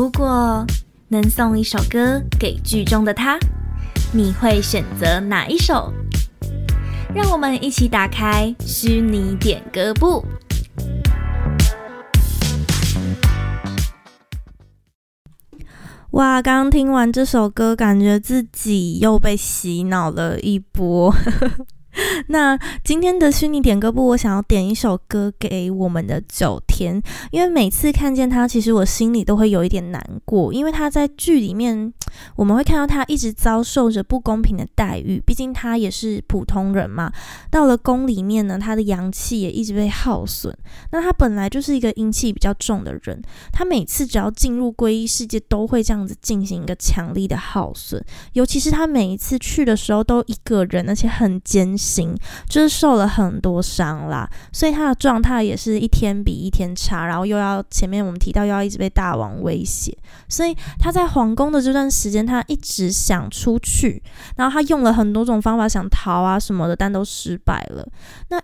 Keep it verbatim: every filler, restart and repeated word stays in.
如果能送一首歌给剧中的他，你会选择哪一首？让我们一起打开虚拟点歌簿。哇，刚刚听完这首歌，感觉自己又被洗脑了一波。那今天的虚拟点歌簿，我想要点一首歌给我们的九天，因为每次看见他，其实我心里都会有一点难过，因为他在剧里面，我们会看到他一直遭受着不公平的待遇，毕竟他也是普通人嘛。到了宫里面呢，他的阳气也一直被耗损。那他本来就是一个阴气比较重的人，他每次只要进入皈依世界，都会这样子进行一个强力的耗损。尤其是他每一次去的时候，都一个人，而且很艰辛，就是受了很多伤啦，所以他的状态也是一天比一天差，然后又要前面我们提到又要一直被大王威胁，所以他在皇宫的这段时间，他一直想出去，然后他用了很多种方法想逃啊什么的，但都失败了。那